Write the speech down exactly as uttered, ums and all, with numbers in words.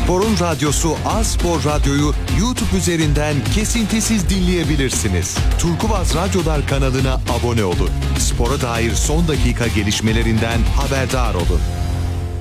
Spor'un radyosu A-Spor Radyo'yu YouTube üzerinden kesintisiz dinleyebilirsiniz. Turkuaz Radyolar kanalına abone olun. Spora dair son dakika gelişmelerinden haberdar olun.